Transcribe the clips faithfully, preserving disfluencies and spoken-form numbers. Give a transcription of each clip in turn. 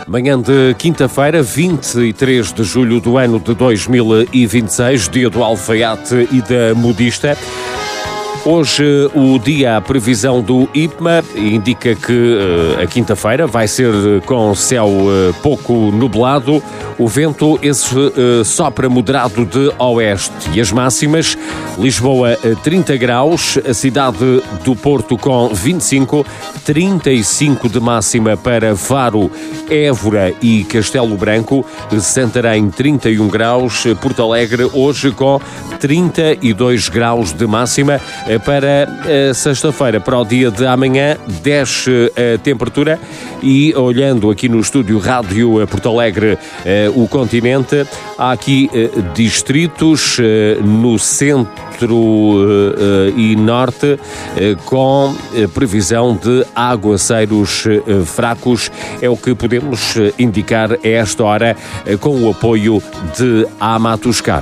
Manhã de quinta-feira, vinte e três de julho do ano de dois mil e vinte e seis, dia do alfaiate e da modista. Hoje o dia, a previsão do I P M A indica que uh, a quinta-feira vai ser com céu uh, pouco nublado. O vento esse uh, sopra moderado de oeste e as máximas: Lisboa trinta graus, a cidade do Porto com vinte e cinco, trinta e cinco de máxima para Faro, Évora e Castelo Branco, Santarém trinta e um graus, Porto Alegre hoje com trinta e dois graus de máxima. Para a sexta-feira, para o dia de amanhã, desce a temperatura e, olhando aqui no estúdio Rádio Porto Alegre, o continente, há aqui distritos no centro e norte com previsão de aguaceiros fracos. É o que podemos indicar a esta hora com o apoio de Amatuscar.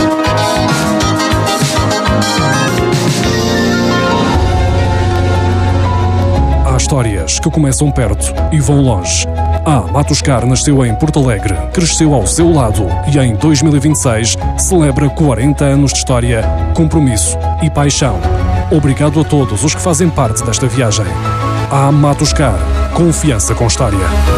Há histórias que começam perto e vão longe. A Amatuscar nasceu em Porto Alegre, cresceu ao seu lado e em dois mil e vinte e seis celebra quarenta anos de história, compromisso e paixão. Obrigado a todos os que fazem parte desta viagem. A Amatuscar, confiança com história.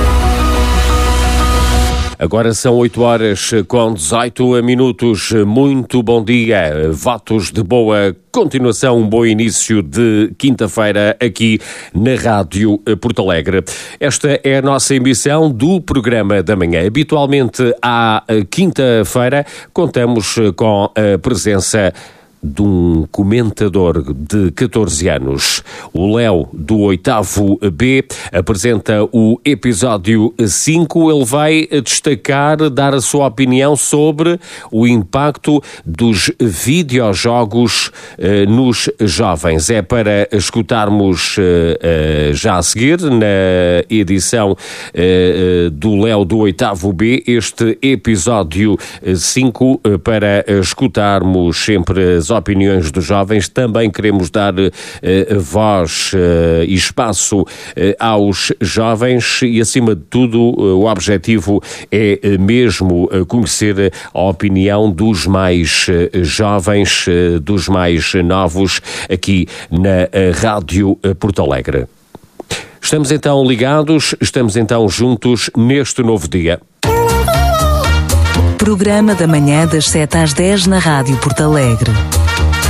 Agora são oito horas com dezoito minutos. Muito bom dia. Votos de boa continuação, um bom início de quinta-feira aqui na Rádio Porto Alegre. Esta é a nossa emissão do programa da manhã. Habitualmente, à quinta-feira, contamos com a presença de um comentador de catorze anos. O Léo, do oitavo B, apresenta o episódio cinco. Ele vai destacar, dar a sua opinião sobre o impacto dos videojogos eh, nos jovens. É para escutarmos eh, eh, já a seguir, na edição eh, do Léo, do oitavo B, este episódio cinco, eh, para escutarmos sempre as opiniões dos jovens. Também queremos dar uh, voz uh, e espaço uh, aos jovens e, acima de tudo, uh, o objetivo é uh, mesmo uh, conhecer a opinião dos mais uh, jovens, uh, dos mais novos, aqui na uh, Rádio uh, Porto Alegre. Estamos então ligados, estamos então juntos neste novo dia. Programa da manhã das sete às dez na Rádio Porto Alegre.